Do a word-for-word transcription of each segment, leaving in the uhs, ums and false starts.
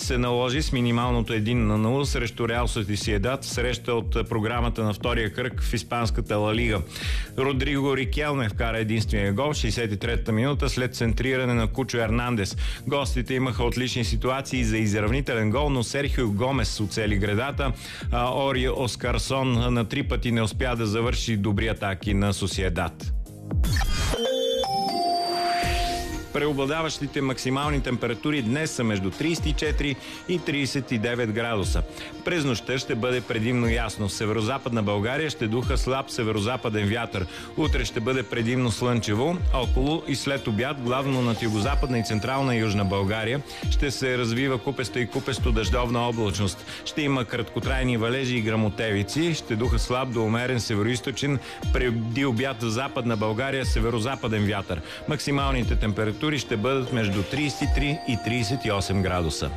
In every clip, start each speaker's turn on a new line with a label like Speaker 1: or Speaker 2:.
Speaker 1: се наложи с минималното един на нула срещу Реал Сосиедад в среща от програмата на втория кръг в испанската Ла Лига. Родриго Рикелме вкара единствения гол в шейсет и третата минута след центриране на Кучо Ернандес. Гостите имаха отлични ситуации за изравнителен гол, но Серхио Гомес оцели гредата, а Ори Оскарсон на три пъти не успя да завърши добри атаки на Сосиедад. Преобладаващите максимални температури днес са между трийсет и четири и трийсет и девет градуса. През нощта ще бъде предимно ясно. В северозападна България ще духа слаб северозападен вятър. Утре ще бъде предимно слънчево. Около и след обяд, главно над югозападна и централна Южна България, ще се развива купеста и купесто дъждовна облачност. Ще има краткотрайни валежи и гръмотевици. Ще духа слаб до умерен североизточен. Преди обяд за западна България северозападен вятър. Максималните температури ще бъдат между трийсет и три и трийсет и осем градуса.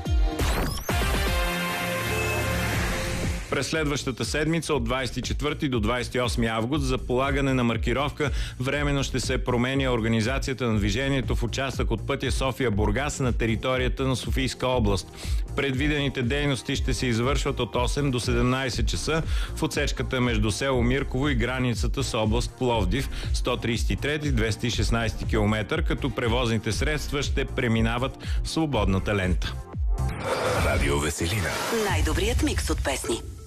Speaker 1: През следващата седмица от двайсет и четвърти до двайсет и осми август за полагане на маркировка временно ще се променя организацията на движението в участък от пътя София-Бургас на територията на Софийска област. Предвидените дейности ще се извършват от осем до седемнайсет часа в отсечката между село Мирково и границата с област Пловдив, сто трийсет и трети до двеста и шестнайсети километър, като превозните средства ще преминават в свободната лента.
Speaker 2: Радио Веселина.
Speaker 3: Най-добрият микс от песни.